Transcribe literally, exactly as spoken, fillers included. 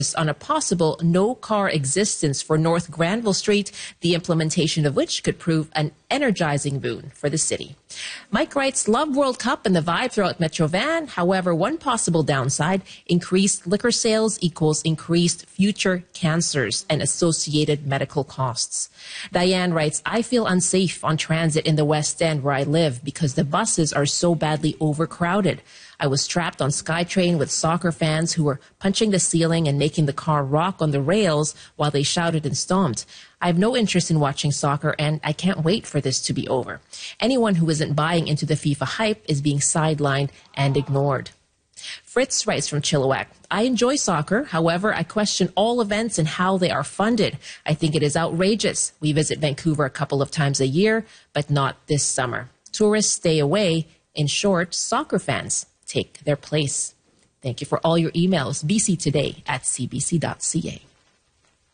on a possible no-car existence for North Granville Street, the implementation of which could prove an energizing boon for the city. Mike writes, love World Cup and the vibe throughout Metro Van. However, one possible downside, increased liquor sales equals increased future cancers and associated medical costs. Diane writes, I feel unsafe on transit in the West End where I live because the buses are so badly overcrowded. I was trapped on SkyTrain with soccer fans who were punching the ceiling and making the car rock on the rails while they shouted and stomped. I have no interest in watching soccer, and I can't wait for this to be over. Anyone who isn't buying into the FIFA hype is being sidelined and ignored. Fritz writes from Chilliwack, I enjoy soccer. However, I question all events and how they are funded. I think it is outrageous. We visit Vancouver a couple of times a year, but not this summer. Tourists stay away. In short, soccer fans take their place. Thank you for all your emails. B C Today at c b c dot c a.